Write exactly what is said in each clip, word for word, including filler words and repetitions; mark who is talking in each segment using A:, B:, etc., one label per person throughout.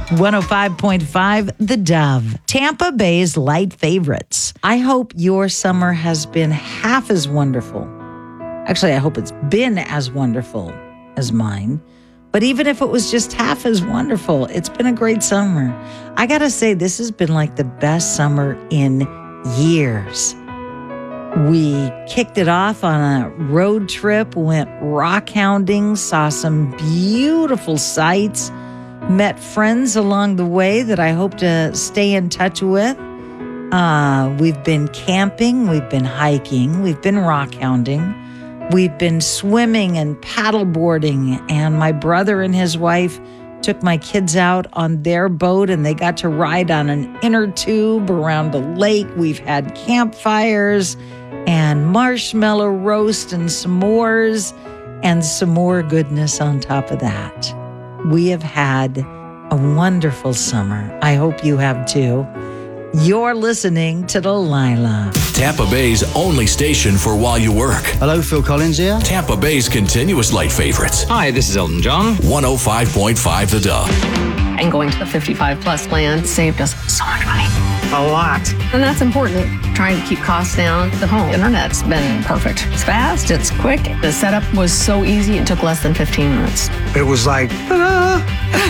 A: one oh five point five The Dove, Tampa Bay's light favorites. I hope your summer has been half as wonderful. Actually, I hope it's been as wonderful as mine. But even if it was just half as wonderful, it's been a great summer. I gotta say, this has been like the best summer in years. We kicked it off on a road trip, went rock hounding, saw some beautiful sights, met friends along the way that I hope to stay in touch with. Uh, we've been camping, we've been hiking, we've been rock hounding. We've been swimming and paddleboarding, and my brother and his wife took my kids out on their boat, and they got to ride on an inner tube around a lake. We've had campfires and marshmallow roast and s'mores and some more goodness on top of that. We have had a wonderful summer. I hope you have too. You're listening to Delilah,
B: Tampa Bay's only station for while you work.
C: Hello, Phil Collins here.
B: Tampa Bay's continuous light favorites.
D: Hi, this is Elton John.
B: one oh five point five The Dove.
E: And going to the fifty-five plus plan saved us so much money.
D: A lot.
E: And that's important. Trying to keep costs down. The home internet's been perfect. It's fast, it's quick. The setup was so easy, it took less than fifteen minutes.
D: It was like, ah.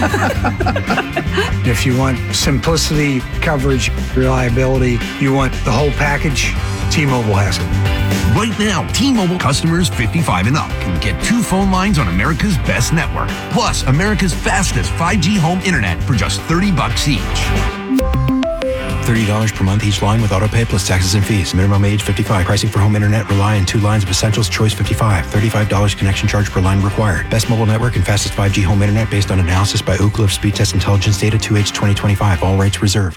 D: If you want simplicity, coverage, reliability, you want the whole package, T-Mobile has it.
F: Right now, T-Mobile customers fifty-five and up can get two phone lines on America's best network, plus America's fastest five G home internet for just thirty bucks each.
G: thirty dollars per month each line with autopay plus taxes and fees. Minimum age fifty-five. Pricing for home internet rely on two lines of Essentials Choice fifty-five. thirty-five dollars connection charge per line required. Best mobile network and fastest five G home internet based on analysis by Ookla of Speed Test Intelligence Data two H twenty twenty-five. All rights reserved.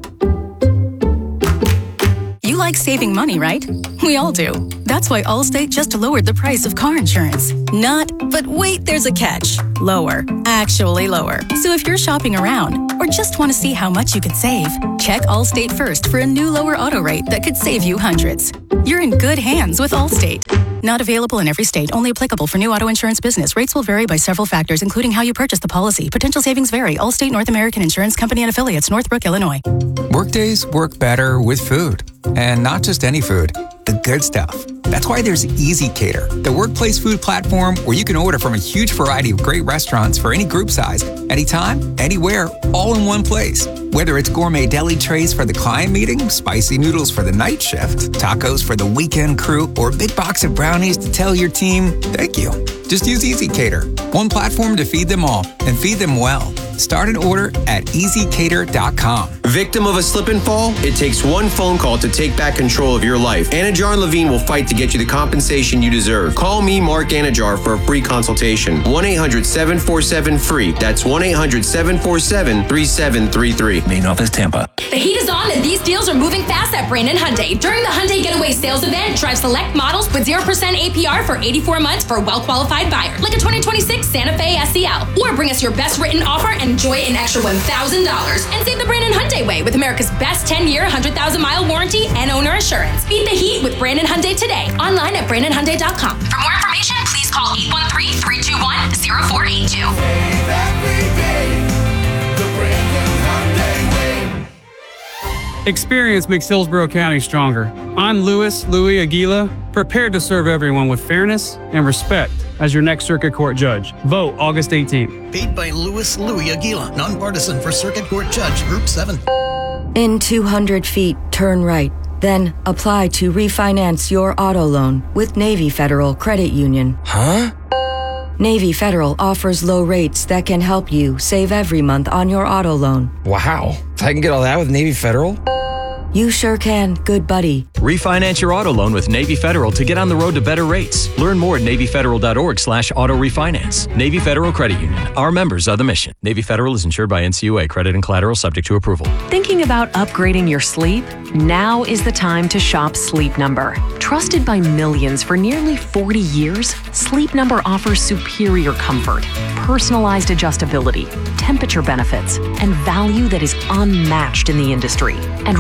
H: You like saving money, right? We all do. That's why Allstate just lowered the price of car insurance. Not, but wait, there's a catch. Lower. Actually lower. So if you're shopping around or just want to see how much you could save, check Allstate first for a new lower auto rate that could save you hundreds. You're in good hands with Allstate. Not available in every state. Only applicable for new auto insurance business. Rates will vary by several factors, including how you purchase the policy. Potential savings vary. Allstate North American Insurance Company and Affiliates, Northbrook, Illinois.
I: Workdays work better with food. And not just any food, the good stuff. That's why there's Easy Cater, the workplace food platform where you can order from a huge variety of great restaurants for any group size, anytime, anywhere, all in one place. Whether it's gourmet deli trays for the client meeting, spicy noodles for the night shift, tacos for the weekend crew, or a big box of brownies to tell your team, thank you. Just use Easy Cater, one platform to feed them all and feed them well. Start an order at easy cater dot com.
J: Victim of a slip and fall? It takes one phone call to take back control of your life. Anajar and Levine will fight to get you the compensation you deserve. Call me, Mark Anajar, for a free consultation. one eight hundred seven four seven free. That's one eight hundred seven four seven three seven three three.
B: Main office, Tampa.
K: The heat is on and these deals are moving fast at Brandon Hyundai. During the Hyundai Getaway Sales Event, drive select models with zero percent A P R for eighty-four months for a well-qualified buyer, like a twenty twenty-six Santa Fe S E L. Or bring us your best written offer and enjoy an extra one thousand dollars. And save the Brandon Hyundai way with America's best ten-year, one hundred thousand mile warranty and owner assurance. Beat the heat with Brandon Hyundai today. Online at brandon hyundai dot com. For more information, please call eight one three, three two one, zero four eight two.
L: Experience makes Hillsborough County stronger. I'm Louis Louis Aguila, prepared to serve everyone with fairness and respect as your next Circuit Court judge. Vote August eighteenth.
M: Paid by Louis Louis Aguila, nonpartisan for Circuit Court Judge, Group seven.
N: In two hundred feet, turn right. Then apply to refinance your auto loan with Navy Federal Credit Union.
G: Huh?
N: Navy Federal offers low rates that can help you save every month on your auto loan.
G: Wow. I can get all that with Navy Federal?
N: You sure can, good buddy.
O: Refinance your auto loan with Navy Federal to get on the road to better rates. Learn more at navy federal dot org slash auto refinance. Navy Federal Credit Union. Our members are the mission. Navy Federal is insured by N C U A. Credit and collateral subject to approval.
P: Thinking about upgrading your sleep? Now is the time to shop Sleep Number. Trusted by millions for nearly forty years, Sleep Number offers superior comfort, personalized adjustability, temperature benefits, and value that is unmatched in the industry. And right now,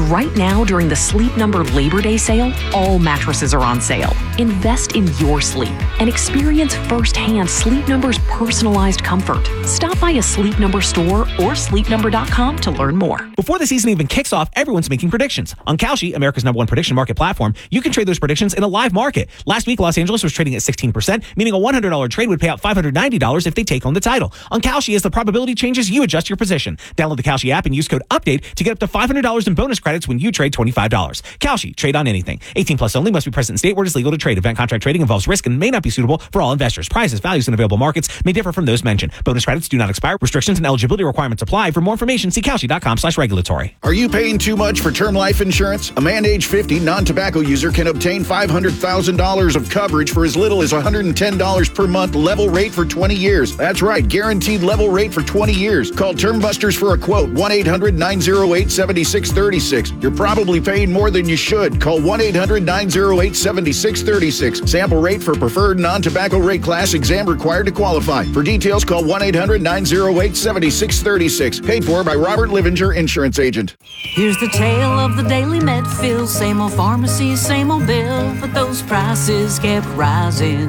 P: now, during the Sleep Number Labor Day sale, all mattresses are on sale. Invest in your sleep and experience firsthand Sleep Number's personalized comfort. Stop by a Sleep Number store or sleep number dot com to learn more.
C: Before the season even kicks off, everyone's making predictions. On Kalshi, America's number one prediction market platform, you can trade those predictions in a live market. Last week, Los Angeles was trading at sixteen percent, meaning a one hundred dollars trade would pay out five hundred ninety dollars if they take home the title. On Kalshi, as the probability changes, you adjust your position. Download the Kalshi app and use code UPDATE to get up to five hundred dollars in bonus credits when you trade twenty-five dollars. Kalshi, trade on anything. eighteen plus only, must be present in state where it is legal to trade. Event contract trading involves risk and may not be suitable for all investors. Prices, values, and available markets may differ from those mentioned. Bonus credits do not expire. Restrictions and eligibility requirements apply. For more information, see Kalshi dot com slash regulatory.
Q: Are you paying too much for term life insurance? A man age fifty non-tobacco user can obtain five hundred thousand dollars of coverage for as little as one hundred ten dollars per month, level rate for twenty years. That's right, guaranteed level rate for twenty years. Call Term Busters for a quote, one eight hundred nine oh eight seven six three six. You're probably paying more than you should. Call one eight hundred nine oh eight seven six three six. Sample rate for preferred non-tobacco rate class, exam required to qualify. For details, call one eight hundred nine oh eight seven six three six. Paid for by Robert Livinger, Insurance Agent.
R: Here's the tale of the daily Medfill. Same old pharmacy, same old bill, but those prices kept rising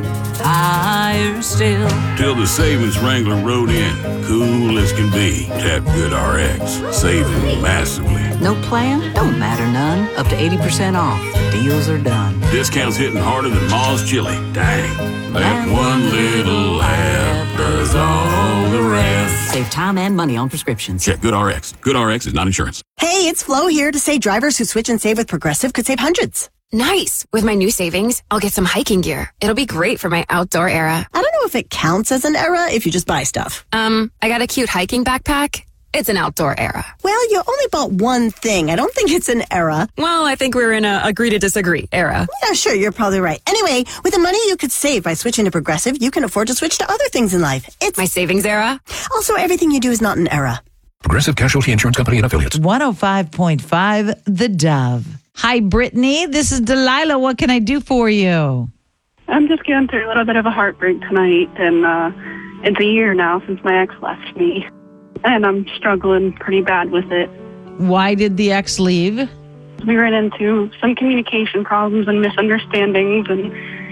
R: higher still.
S: Till the savings Wrangler rode in, cool as can be. Tap GoodRx, saving massively.
R: No plan? Don't matter none. Up to eighty percent off. Deals are done.
S: Discounts hitting harder than Ma's chili. Dang. That one little app does all the rest.
R: Save time and money on prescriptions.
S: Check GoodRx. GoodRx is not insurance.
T: Hey, it's Flo here to say drivers who switch and save with Progressive could save hundreds.
U: Nice. With my new savings, I'll get some hiking gear. It'll be great for my outdoor era.
T: I don't know if it counts as an era if you just buy stuff.
U: Um, I got a cute hiking backpack. It's an outdoor era.
T: Well, you only bought one thing. I don't think it's an era.
U: Well, I think we're in a agree to disagree era.
T: Yeah, sure, you're probably right. Anyway, with the money you could save by switching to Progressive, you can afford to switch to other things in life. It's
U: my savings era.
T: Also, everything you do is not an era.
G: Progressive Casualty Insurance Company and Affiliates.
A: one oh five point five The Dove. Hi, Brittany. This is Delilah. What can I do for you?
V: I'm just going through a little bit of a heartbreak tonight, and uh, it's a year now since my ex left me, and I'm struggling pretty bad with it.
A: Why did the ex leave?
V: We ran into some communication problems and misunderstandings, and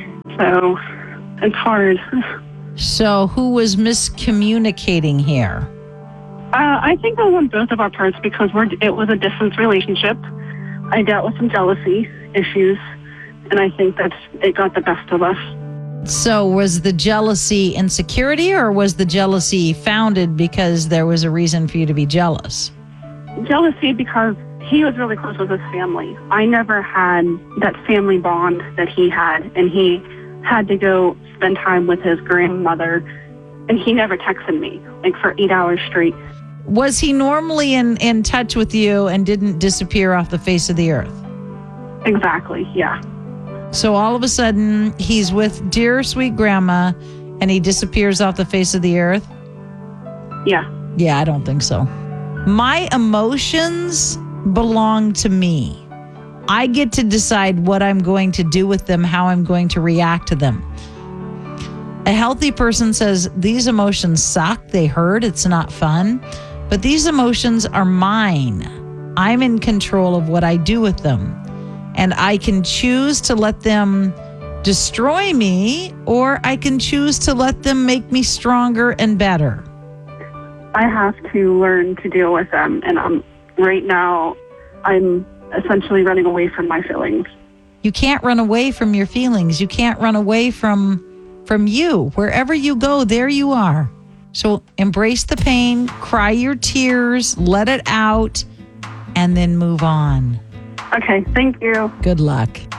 V: so it's hard.
A: So who was miscommunicating here?
V: Uh, I think it was on both of our parts because we're, it was a distance relationship. I dealt with some jealousy issues, and I think that it got the best of us.
A: So was the jealousy insecurity, or was the jealousy founded because there was a reason for you to be jealous?
V: Jealousy because he was really close with his family. I never had that family bond that he had, and he had to go spend time with his grandmother, and he never texted me, like for eight hours straight.
A: Was he normally in, in touch with you and didn't disappear off the face of the earth?
V: Exactly, yeah.
A: So all of a sudden, he's with dear sweet grandma, and he disappears off the face of the earth?
V: Yeah.
A: Yeah, I don't think so. My emotions belong to me. I get to decide what I'm going to do with them, how I'm going to react to them. A healthy person says, these emotions suck, they hurt, it's not fun, but these emotions are mine. I'm in control of what I do with them. And I can choose to let them destroy me, or I can choose to let them make me stronger and better.
V: I have to learn to deal with them. And um, right now, I'm essentially running away from my feelings.
A: You can't run away from your feelings. You can't run away from from you. Wherever you go, there you are. So embrace the pain, cry your tears, let it out, and then move on.
V: Okay, thank you.
A: Good luck.